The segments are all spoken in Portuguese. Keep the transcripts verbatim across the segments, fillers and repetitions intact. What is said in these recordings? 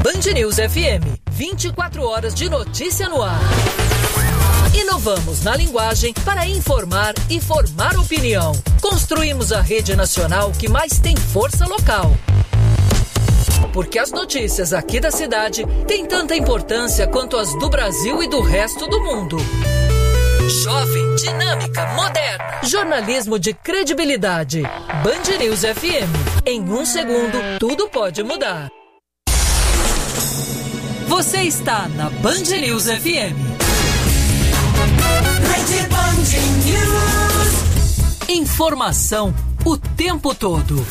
Band News F M, vinte e quatro horas de notícia no ar. Inovamos na linguagem para informar e formar opinião. Construímos a rede nacional que mais tem força local. Porque as notícias aqui da cidade têm tanta importância quanto as do Brasil e do resto do mundo. Jovem, dinâmica, moderna. Jornalismo de credibilidade. Band News F M. Em um segundo, tudo pode mudar. Você está na Band News F M. Rede Band News. Informação o tempo todo.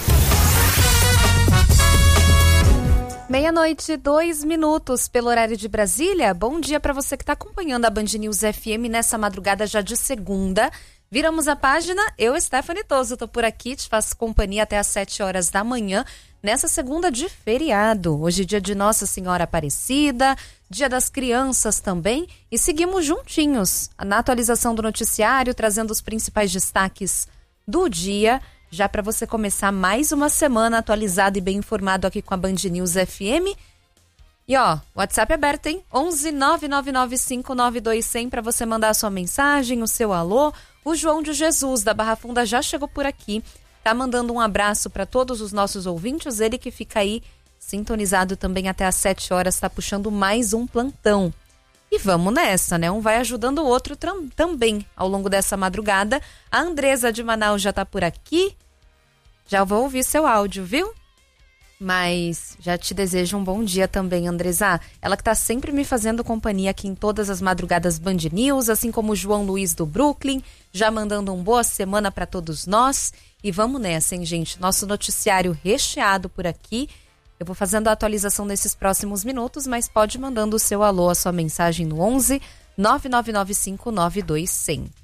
Meia-noite, dois minutos pelo horário de Brasília. Bom dia para você que está acompanhando a Band News F M nessa madrugada já de segunda. Viramos a página, eu, Stephanie Toso, estou por aqui, te faço companhia até às sete horas da manhã, nessa segunda de feriado. Hoje dia de Nossa Senhora Aparecida, dia das crianças também, e seguimos juntinhos na atualização do noticiário, trazendo os principais destaques do dia, já para você começar mais uma semana atualizado e bem informado aqui com a Band News F M. E ó, WhatsApp aberto, hein? onze nove nove nove cinco nove dois zero zero para você mandar a sua mensagem, o seu alô. O João de Jesus, da Barra Funda, já chegou por aqui. Tá mandando um abraço para todos os nossos ouvintes. Ele que fica aí sintonizado também até às sete horas, tá puxando mais um plantão. E vamos nessa, né? Um vai ajudando o outro tram- também ao longo dessa madrugada. A Andresa de Manaus já tá por aqui. Já vou ouvir seu áudio, viu? Mas já te desejo um bom dia também, Andresa. Ela que tá sempre me fazendo companhia aqui em todas as madrugadas Band News, assim como o João Luiz do Brooklyn, já mandando uma boa semana para todos nós. E vamos nessa, hein, gente? Nosso noticiário recheado por aqui. Eu vou fazendo a atualização nesses próximos minutos, mas pode mandando o seu alô, a sua mensagem no onze nove nove nove cinco nove dois zero zero.